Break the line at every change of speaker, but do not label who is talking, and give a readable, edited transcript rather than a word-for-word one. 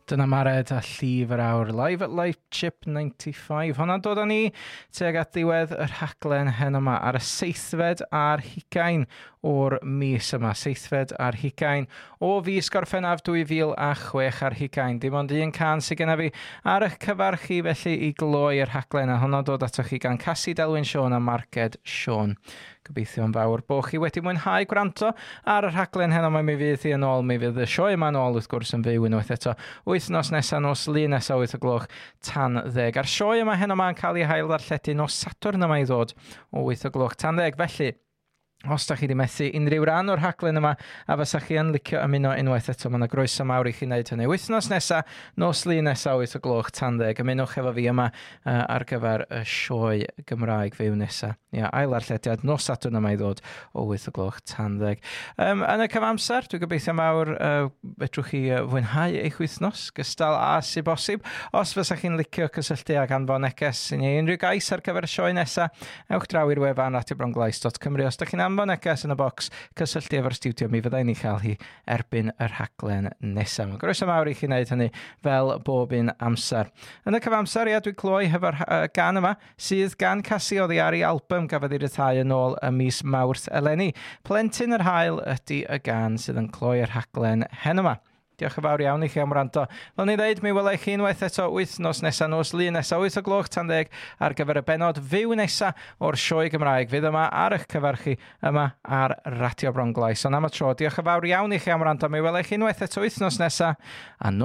Dyna Mared a Llif yr Awr, live at Lightship 95. Hwna'n dod â ni tuag at ddiwedd y rhaglen heno yma ar y 7fed a'r 20 o'r mis yma. 7fed a'r 20 o fis Gorffennaf 2006 ar 20. Dim ond un can sydd genna fi ar eich cyfarch chi felly i gloi'r rhaglen a hwnnw dod atoch chi gan Cassie Delwyn Sion a Marged Sion. Gobeithio yn fawr bo chi wedi mwynhau gwranto ar y rhaglen heno yma. Mi fydd hi yn ôl, mi fydd y sioe yma yn ôl wrth gwrs yn fyw unwaith eto wythnos nesaf nos Lun nesaf 8 o gloch tan 10. A'r sioe yma heno yma yn cael ei hail ddarlledu nos Sadwrn yma i ddod o 8 o gloch tan 10. Felly, os da chi wedi methu unrhyw ran o'r rhaglen yma a fysa chi yn licio ymuno unwaith eto, mae yna groeso mawr i chi wneud hynny. Wythnos nesaf, nos Lun nesaf 8 o gloch tan 10. Ymunwch efo fi yma ar gyfer y sioe Gymraeg fyw nesaf. Ia, ail arllediad nos Sadwrn yma i ddod o 8 o gloch tan 10. Yn y cyfamser, dwi'n gobeithio mawr fedrwch chi fwynhau eich wythnos, gystal a sy bosib. Os fysa chi'n licio cysylltu ag anfon neges neu unrhyw gais ar gyfer y sioe nesaf, ewch draw i'r wefan @bronglais.cymru. Os da chi'n anfon neges yn y bocs cysylltu efo'r studio, mi fyddai'n ei chael hi erbyn yr rhaglen nesaf. Mae groeso mawr i chi wneud hynny fel bob un amser. Yn y cyfamser, dwi'n cloi hefo'r gan yma sydd gan Cassie oddi ar ei album gafodd ei ryddhau yn ôl y mis Mawrth eleni. Plentyn yr Haul ydy y gan sydd yn cloi'r rhaglen heno yma. Diolch yn fawr iawn i chi am wrando. Fel ni ddeud, mi welai chi unwaith eto wythnos nesaf nos Lun nesaf 8 o gloch tan 10 ar gyfer y benod fyw nesaf o'r sioe Gymraeg. Fydd yma ar eich cyfarch chi yma ar Radio Bronglais. Ond am y tro, diolch yn fawr iawn i chi am wrando. Mi welai chi unwaith eto wythnos nesaf a